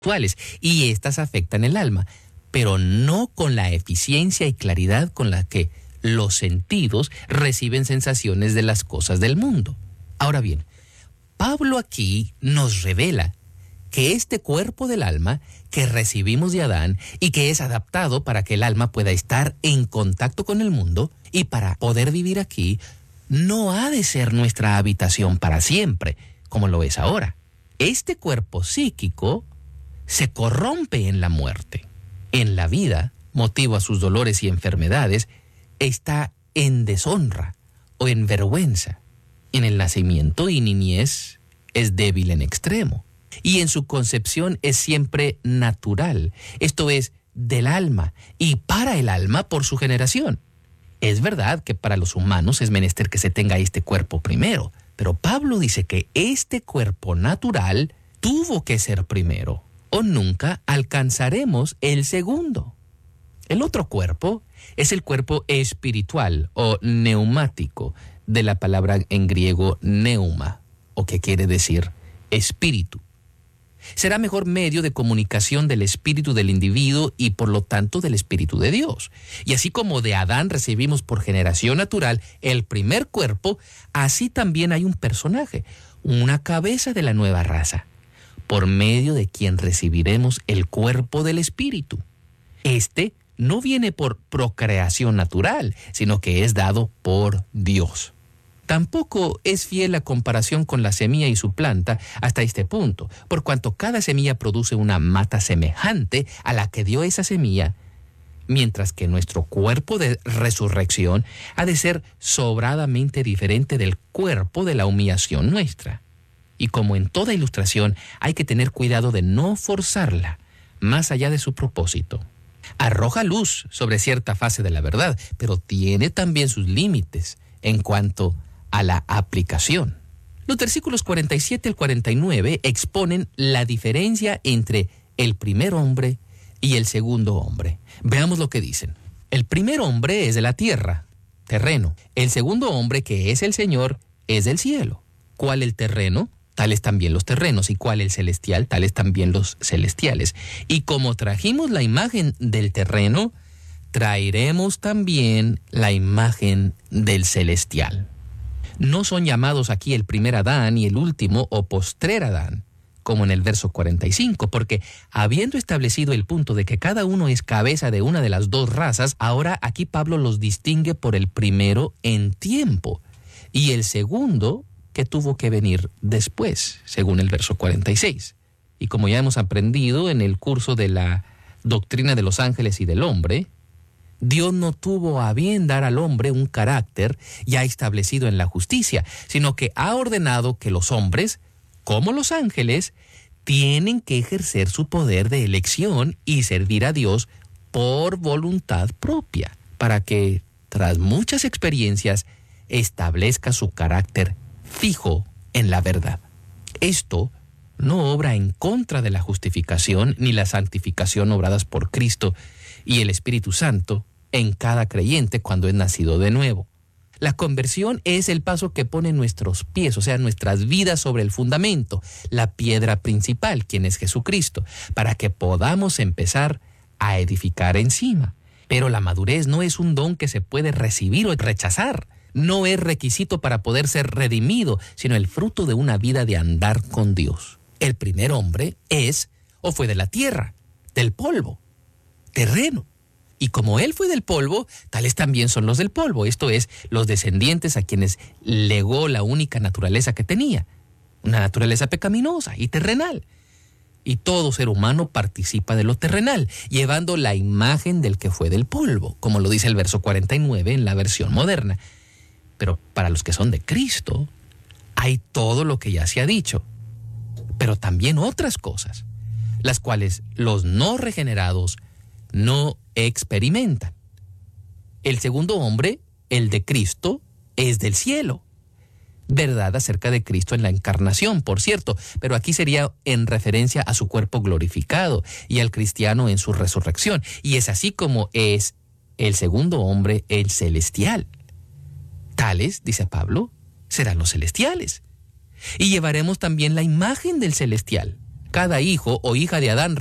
espirituales y estas afectan el alma, pero no con la eficiencia y claridad con la que los sentidos reciben sensaciones de las cosas del mundo. Ahora bien, Pablo aquí nos revela que este cuerpo del alma que recibimos de Adán y que es adaptado para que el alma pueda estar en contacto con el mundo y para poder vivir aquí, no ha de ser nuestra habitación para siempre, como lo es ahora. Este cuerpo psíquico se corrompe en la muerte. En la vida, motivo a sus dolores y enfermedades, está en deshonra o en vergüenza. En el nacimiento y niñez es débil en extremo. Y en su concepción es siempre natural, esto es, del alma y para el alma por su generación. Es verdad que para los humanos es menester que se tenga este cuerpo primero, pero Pablo dice que este cuerpo natural tuvo que ser primero, o nunca alcanzaremos el segundo. El otro cuerpo es el cuerpo espiritual o neumático, de la palabra en griego neuma, o que quiere decir espíritu. Será mejor medio de comunicación del espíritu del individuo y por lo tanto del espíritu de Dios. Y así como de Adán recibimos por generación natural el primer cuerpo, así también hay un personaje, una cabeza de la nueva raza, por medio de quien recibiremos el cuerpo del espíritu. Este no viene por procreación natural, sino que es dado por Dios. Tampoco es fiel la comparación con la semilla y su planta hasta este punto, por cuanto cada semilla produce una mata semejante a la que dio esa semilla, mientras que nuestro cuerpo de resurrección ha de ser sobradamente diferente del cuerpo de la humillación nuestra. Y como en toda ilustración, hay que tener cuidado de no forzarla más allá de su propósito. Arroja luz sobre cierta fase de la verdad, pero tiene también sus límites en cuanto a la aplicación. Los versículos 47 al 49 exponen la diferencia entre el primer hombre y el segundo hombre. Veamos lo que dicen. El primer hombre es de la tierra, terreno. El segundo hombre, que es el Señor, es del cielo. ¿Cuál el terreno? Tales también los terrenos. ¿Y cuál el celestial? Tales también los celestiales. Y como trajimos la imagen del terreno, traeremos también la imagen del celestial. No son llamados aquí el primer Adán y el último o postrer Adán, como en el verso 45, porque habiendo establecido el punto de que cada uno es cabeza de una de las dos razas, ahora aquí Pablo los distingue por el primero en tiempo y el segundo que tuvo que venir después, según el verso 46. Y como ya hemos aprendido en el curso de la doctrina de los ángeles y del hombre, Dios no tuvo a bien dar al hombre un carácter ya establecido en la justicia, sino que ha ordenado que los hombres, como los ángeles, tienen que ejercer su poder de elección y servir a Dios por voluntad propia, para que, tras muchas experiencias, establezca su carácter fijo en la verdad. Esto no obra en contra de la justificación ni la santificación obradas por Cristo y el Espíritu Santo en cada creyente cuando es nacido de nuevo. La conversión es el paso que pone nuestros pies, o sea, nuestras vidas sobre el fundamento, la piedra principal, quien es Jesucristo, para que podamos empezar a edificar encima. Pero la madurez no es un don que se puede recibir o rechazar. No es requisito para poder ser redimido, sino el fruto de una vida de andar con Dios. El primer hombre es o fue de la tierra, del polvo, terreno. Y como él fue del polvo, tales también son los del polvo, esto es, los descendientes a quienes legó la única naturaleza que tenía, una naturaleza pecaminosa y terrenal. Y todo ser humano participa de lo terrenal, llevando la imagen del que fue del polvo, como lo dice el verso 49 en la versión moderna. Pero para los que son de Cristo, hay todo lo que ya se ha dicho, pero también otras cosas, las cuales los no regenerados no experimentan. El segundo hombre, el de Cristo, es del cielo. Verdad acerca de Cristo en la encarnación, por cierto, pero aquí sería en referencia a su cuerpo glorificado y al cristiano en su resurrección. Y es así como es el segundo hombre, el celestial. Tales, dice Pablo, serán los celestiales. Y llevaremos también la imagen del celestial. cada hijo o hija de Adán